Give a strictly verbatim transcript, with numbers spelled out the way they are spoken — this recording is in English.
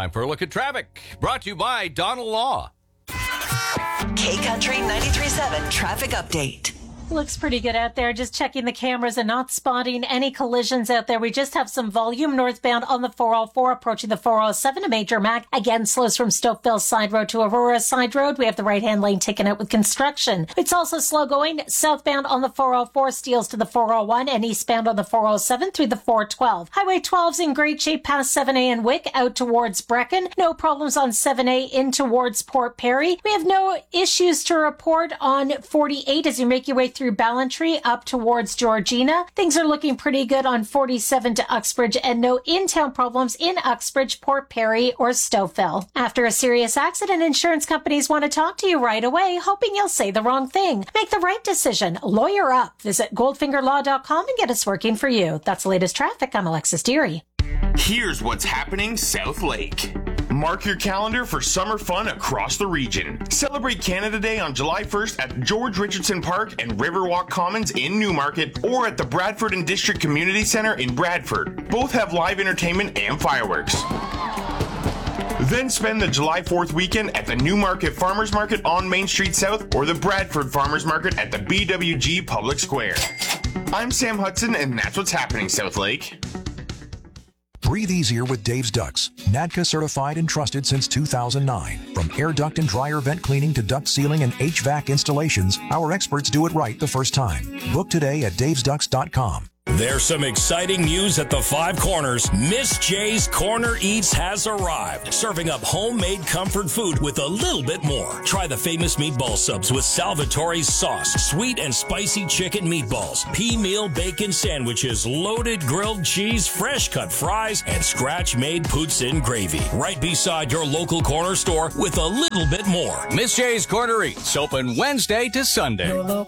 Time for a look at traffic. Brought to you by Donald Law. K-Country ninety-three point seven Traffic Update. Looks pretty good out there. Just checking the cameras and not spotting any collisions out there. We just have some volume northbound on the four oh four approaching the four oh seven to Major Mac. Again, slows from Stokeville Side Road to Aurora Side Road. We have the right-hand lane taken out with construction. It's also slow going southbound on the four oh four, Steeles to the four oh one, and eastbound on the four oh seven through the four twelve. Highway twelve's in great shape past seven A and Wick out towards Brecken. No problems on seven A in towards Port Perry. We have no issues to report on forty-eight as you make your way through Ballantree up towards Georgina. Things are looking pretty good on forty-seven to Uxbridge, and no in-town problems in Uxbridge, Port Perry, or Stouffville. After a serious accident, insurance companies want to talk to you right away, hoping you'll say the wrong thing. Make the right decision. Lawyer up. Visit goldfinger law dot com and get us working for you. That's the latest traffic. I'm Alexis Deary. Here's what's happening South Lake. Mark your calendar for summer fun across the region. Celebrate Canada Day on July first at George Richardson Park and Riverwalk Commons in Newmarket, or at the Bradford and District Community Center in Bradford. Both have live entertainment and fireworks. Then spend the July fourth weekend at the Newmarket Farmers Market on Main Street South, or the Bradford Farmers Market at the B W G Public Square. I'm Sam Hudson, and that's what's happening South Lake. Breathe easier with Dave's Ducts. N A D C A certified and trusted since two thousand nine. From air duct and dryer vent cleaning to duct sealing and H V A C installations, our experts do it right the first time. Book today at daves ducts dot com. There's some exciting news at the Five Corners. Miss J's Corner Eats has arrived, serving up homemade comfort food with a little bit more. Try the famous meatball subs with Salvatore's sauce, sweet and spicy chicken meatballs, pea meal bacon sandwiches, loaded grilled cheese, fresh cut fries, and scratch-made poutine gravy. Right beside your local corner store with a little bit more. Miss J's Corner Eats, open Wednesday to Sunday.